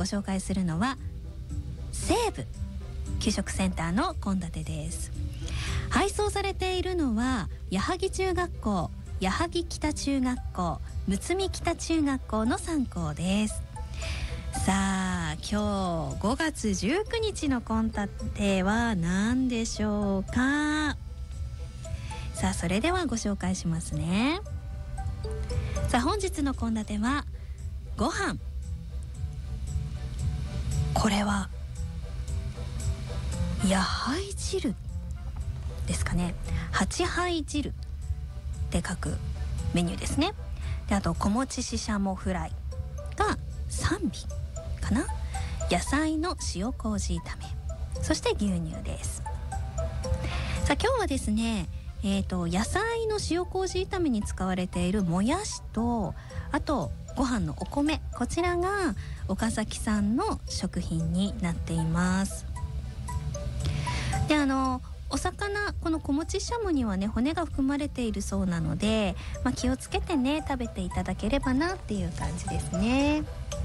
紹介するのは西部給食センターの献立です。配送されているのは矢作中学校、矢作北中学校、睦見北中学校の3校です。さあ今日5月19日の献立は何でしょうか。さあそれではご紹介しますね。さあ本日の献立はご飯。これは野菜汁ですかね。八杯汁って書くメニューですね。であと小餅ししゃもフライが3尾かな。野菜の塩麹炒め、そして牛乳です。さあ今日はですね、野菜の塩麹炒めに使われているもやしと、あとご飯のお米、こちらが岡崎産の食品になっています。でお魚、この小餅ししゃもにはね骨が含まれているそうなので、気をつけてね食べていただければなっていう感じですね。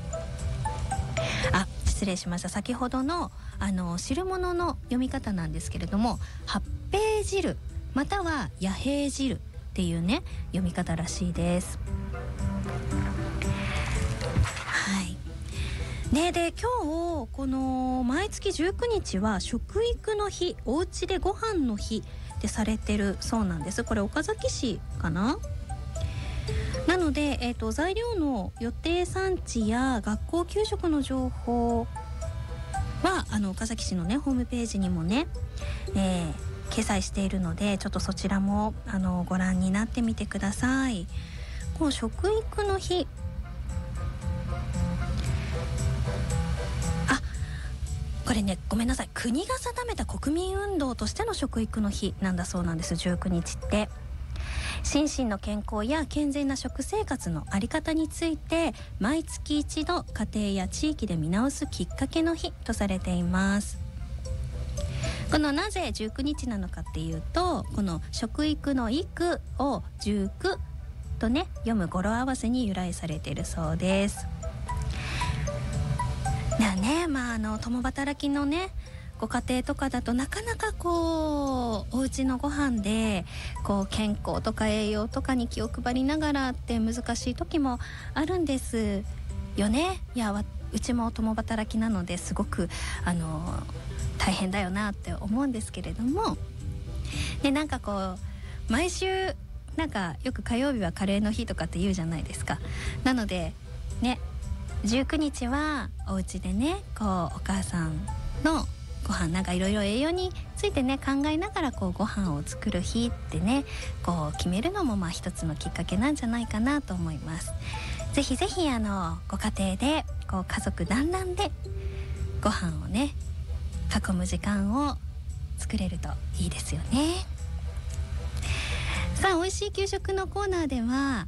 失礼しました。先ほどの汁物の読み方なんですけれども、八平汁または野平汁っていうね読み方らしいです。はいね。で今日この毎月19日は食育の日、お家でご飯の日でされてるそうなんです。これ岡崎市かな。なので、材料の予定産地や学校給食の情報は岡崎市のねホームページにもね、掲載しているので、ちょっとそちらもご覧になってみてください。この食育の日、これねごめんなさい、国が定めた国民運動としての食育の日なんだそうなんです。19日って心身の健康や健全な食生活のあり方について毎月一度家庭や地域で見直すきっかけの日とされています。このなぜ19日なのかっていうと、この食育の育を19とね読む語呂合わせに由来されているそうです。共働きのねご家庭とかだとなかなかお家のご飯で健康とか栄養とかに気を配りながらって難しい時もあるんですよね。うちも共働きなのですごく大変だよなって思うんですけれども、で毎週よく火曜日はカレーの日とかって言うじゃないですか。なのでね19日はお家でねお母さんのご飯いろいろ栄養についてね考えながらご飯を作る日ってね決めるのも一つのきっかけなんじゃないかなと思います。ぜひぜひご家庭で家族団らんでご飯をね囲む時間を作れるといいですよね。さあ美味しい給食のコーナーでは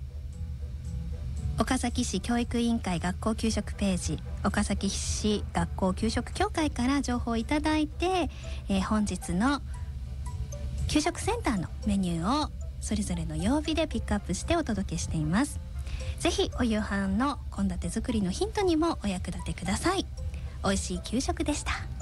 岡崎市教育委員会学校給食ページ、岡崎市学校給食協会から情報をいただいて、本日の給食センターのメニューをそれぞれの曜日でピックアップしてお届けしています。ぜひお夕飯の献立作りのヒントにもお役立てください。美味しい給食でした。